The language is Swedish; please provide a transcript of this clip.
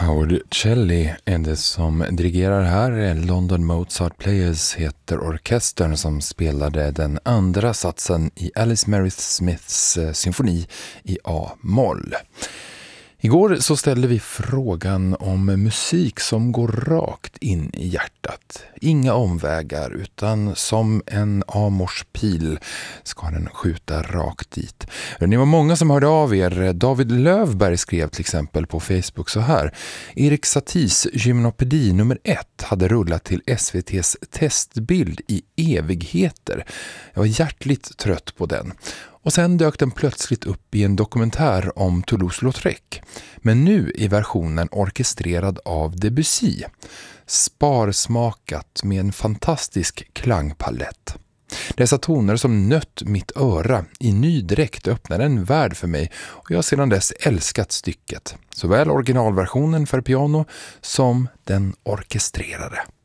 Howard Shelley är det som dirigerar här. London Mozart Players heter orkestern som spelade den andra satsen i Alice Meredith Smiths symfoni i A-moll. Igår så ställde vi frågan om musik som går rakt in i hjärtat. Inga omvägar utan som en amorspil ska den skjuta rakt dit. Det var många som hörde av er. David Lövberg skrev till exempel på Facebook så här. Erik Saties gymnopedi nummer 1 hade rullat till SVT:s testbild i evigheter. Jag var hjärtligt trött på den. Och sen dök den plötsligt upp i en dokumentär om Toulouse-Lautrec. Men nu i versionen orkestrerad av Debussy. Sparsmakat med en fantastisk klangpalett. Dessa toner som nött mitt öra i ny dräkt öppnade en värld för mig och jag har sedan dess älskat stycket. Såväl originalversionen för piano som den orkestrerade.